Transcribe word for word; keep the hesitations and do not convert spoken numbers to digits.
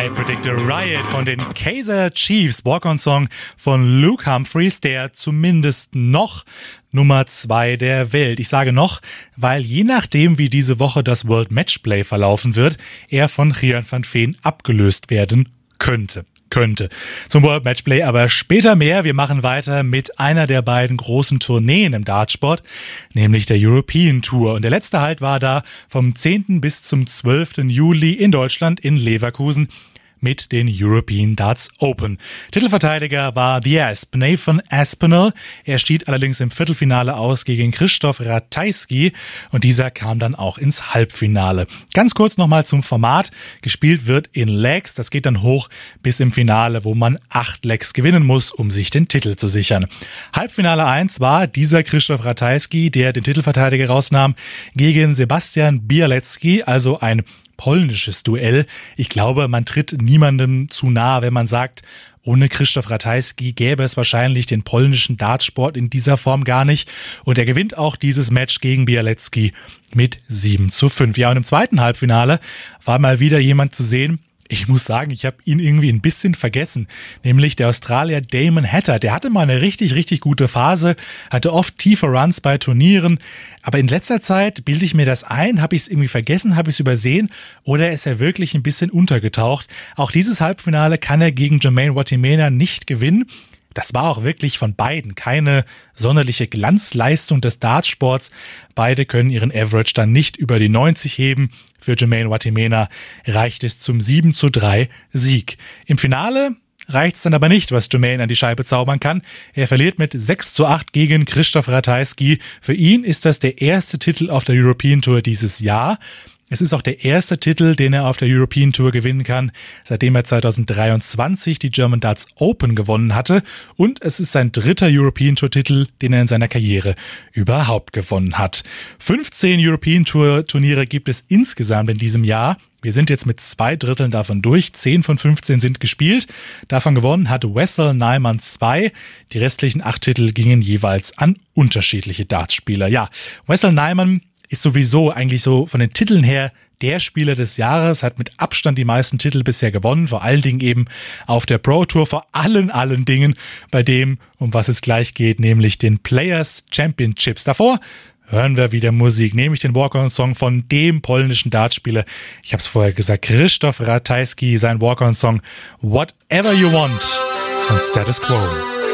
I Predict a Riot von den Kaiser Chiefs, Walk-on-Song von Luke Humphries, der zumindest noch Nummer zwei der Welt. Ich sage noch, weil je nachdem, wie diese Woche das World Matchplay verlaufen wird, er von Gian van Veen abgelöst werden könnte. Könnte. Zum World Matchplay aber später mehr. Wir machen weiter mit einer der beiden großen Tourneen im Dartsport, nämlich der European Tour. Und der letzte Halt war da vom zehnten bis zum zwölften Juli in Deutschland in Leverkusen mit den European Darts Open. Titelverteidiger war The Asp, Nathan Aspinall. Er schied allerdings im Viertelfinale aus gegen Krzysztof Ratajski und dieser kam dann auch ins Halbfinale. Ganz kurz nochmal zum Format. Gespielt wird in Legs. Das geht dann hoch bis im Finale, wo man acht Legs gewinnen muss, um sich den Titel zu sichern. Halbfinale eins war dieser Krzysztof Ratajski, der den Titelverteidiger rausnahm, gegen Sebastian Bialecki, also ein polnisches Duell. Ich glaube, man tritt niemandem zu nahe, wenn man sagt, ohne Krzysztof Ratajski gäbe es wahrscheinlich den polnischen Dartsport in dieser Form gar nicht. Und er gewinnt auch dieses Match gegen Bialecki mit sieben zu fünf. Ja, und im zweiten Halbfinale war mal wieder jemand zu sehen. Ich muss sagen, ich habe ihn irgendwie ein bisschen vergessen, nämlich der Australier Damon Hatter. Der hatte mal eine richtig, richtig gute Phase, hatte oft tiefe Runs bei Turnieren, aber in letzter Zeit bilde ich mir das ein, habe ich es irgendwie vergessen, habe ich es übersehen oder ist er wirklich ein bisschen untergetaucht. Auch dieses Halbfinale kann er gegen Jermaine Watimena nicht gewinnen. Das war auch wirklich von beiden keine sonderliche Glanzleistung des Dartsports. Beide können ihren Average dann nicht über die neunzig heben. Für Jermaine Watimena reicht es zum sieben zu drei Sieg. Im Finale reicht es dann aber nicht, was Jermaine an die Scheibe zaubern kann. Er verliert mit sechs zu acht gegen Krzysztof Ratajski. Für ihn ist das der erste Titel auf der European Tour dieses Jahr. Es ist auch der erste Titel, den er auf der European Tour gewinnen kann, seitdem er zwanzig dreiundzwanzig die German Darts Open gewonnen hatte. Und es ist sein dritter European Tour Titel, den er in seiner Karriere überhaupt gewonnen hat. fünfzehn European Tour Turniere gibt es insgesamt in diesem Jahr. Wir sind jetzt mit zwei Dritteln davon durch. zehn von fünfzehn sind gespielt. Davon gewonnen hat Wessel Nijman zwei. Die restlichen acht Titel gingen jeweils an unterschiedliche Dartspieler. Ja, Wessel Nijman ist sowieso eigentlich so von den Titeln her der Spieler des Jahres, hat mit Abstand die meisten Titel bisher gewonnen, vor allen Dingen eben auf der Pro Tour, vor allen, allen Dingen bei dem, um was es gleich geht, nämlich den Players Championships. Davor hören wir wieder Musik, nämlich den Walk-on-Song von dem polnischen Dartspieler. Ich habe es vorher gesagt, Krzysztof Ratajski, sein Walk-on-Song Whatever You Want von Status Quo.